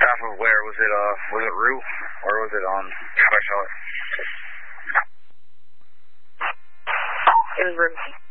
off of where? Was it Rue? Or was it on Cabochon? It was Rue.